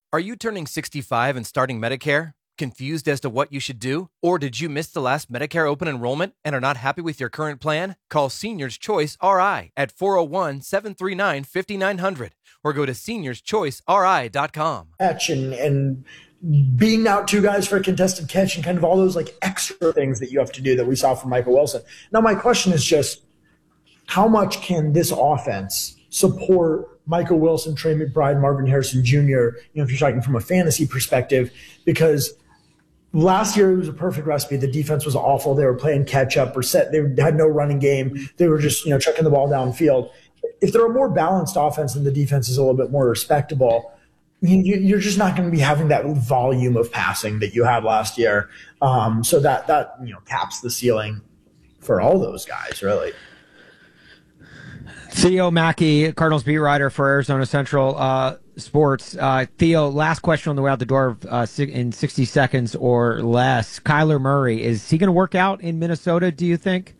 Are you turning 65 and starting Medicare? Confused as to what you should do? Or did you miss the last Medicare open enrollment and are not happy with your current plan? Call Seniors Choice RI at 401-739-5900 or go to seniorschoiceri.com. Catch and being out two guys for a contested catch and kind of all those like extra things that you have to do that we saw from Michael Wilson. Now, my question is just, how much can this offense support Michael Wilson, Trey McBride, Marvin Harrison Jr., if you're talking from a fantasy perspective? Because last year it was a perfect recipe. The defense was awful. They were playing catch up or set. They had no running game. They were just, chucking the ball downfield. If they're a more balanced offense and the defense is a little bit more respectable, you're just not going to be having that volume of passing that you had last year. So that caps the ceiling for all those guys, really. Theo Mackey, Cardinals beat writer for Arizona Central Sports. Theo, last question on the way out the door in 60 seconds or less. Kyler Murray, is he going to work out in Minnesota, do you think?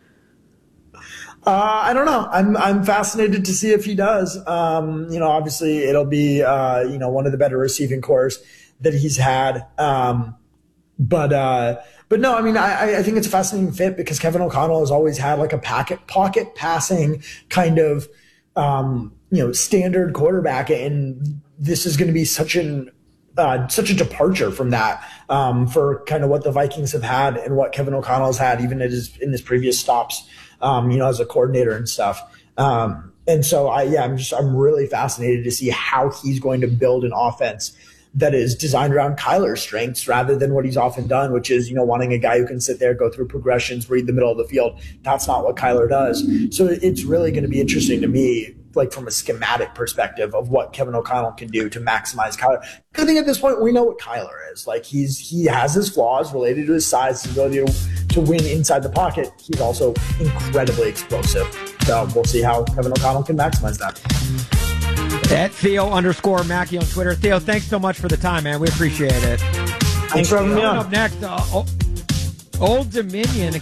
I don't know. I'm fascinated to see if he does. Obviously it'll be, one of the better receiving corps that he's had. But no, I think it's a fascinating fit because Kevin O'Connell has always had like a pocket passing kind of, standard quarterback. And this is going to be such a departure from that, for kind of what the Vikings have had and what Kevin O'Connell's had, even in his previous stops, as a coordinator and stuff. And so I'm really fascinated to see how he's going to build an offense that is designed around Kyler's strengths rather than what he's often done, which is, wanting a guy who can sit there, go through progressions, read the middle of the field. That's not what Kyler does. So it's really going to be interesting to me, like from a schematic perspective of what Kevin O'Connell can do to maximize Kyler. I think at this point we know what Kyler is. Like he has his flaws related to his size, his ability to win inside the pocket. He's also incredibly explosive. So we'll see how Kevin O'Connell can maximize that. At Theo_Mackey on Twitter. Theo, thanks so much for the time, man. We appreciate it. Thanks for having me on. Up next, Old Dominion